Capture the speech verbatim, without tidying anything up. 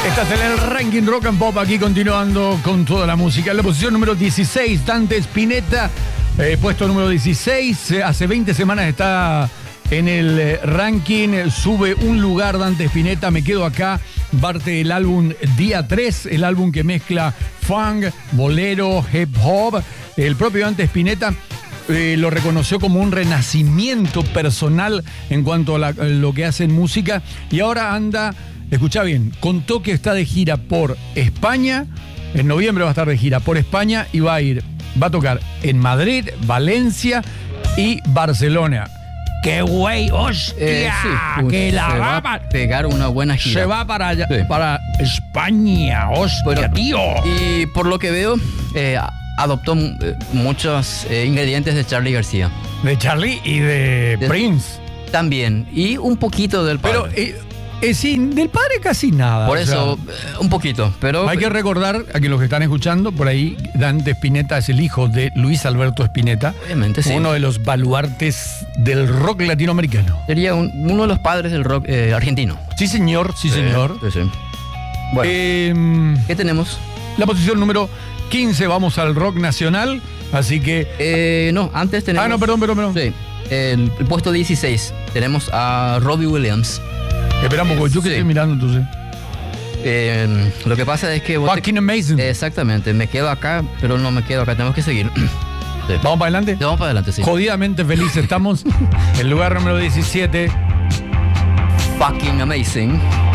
Estás en el ranking Rock and Pop, aquí continuando con toda la música. En la posición número dieciséis, Dante Spinetta, eh, puesto número dieciséis. Eh, hace veinte semanas está en el eh, ranking, sube un lugar Dante Spinetta, Me Quedo Acá, parte del álbum Día tres, el álbum que mezcla funk, bolero, hip hop. El propio Dante Spinetta Eh, lo reconoció como un renacimiento personal en cuanto a, la, a lo que hace en música, y ahora anda, escuchá bien, contó que está de gira por España, en noviembre va a estar de gira por España y va a ir, va a tocar en Madrid, Valencia y Barcelona. ¡Qué güey, hostia! Eh, sí. Uy, que la se va, va a pegar una buena gira. Se va para allá, Sí. para España, hostia, Pero, tío. Y por lo que veo, eh, adoptó eh, muchos eh, ingredientes de Charly García. De Charly y de, De- Prince. También. Y un poquito del padre. Pero eh, eh, sí, del padre casi nada. por o eso, sea, eh, un poquito. Pero hay que recordar a que los que están escuchando, por ahí, Dante Spinetta es el hijo de Luis Alberto Spinetta, obviamente sí. uno de los baluartes del rock latinoamericano. Sería un- uno de los padres del rock eh, argentino. Sí, señor, sí, señor. Sí, sí. Bueno, Eh, ¿qué tenemos? la posición número quince, vamos al rock nacional, así que... Eh, no, antes tenemos... Ah, no, perdón, perdón, perdón. Sí. El, el puesto dieciséis tenemos a Robbie Williams. Esperamos, porque yo que Sí. estoy mirando entonces. Eh, lo que pasa es que... vos te- Fucking amazing. Exactamente, me quedo acá, pero no me quedo acá, tenemos que seguir. Sí. ¿Vamos para adelante? Vamos para adelante, sí. Jodidamente felices estamos. El lugar número diecisiete. Fucking amazing.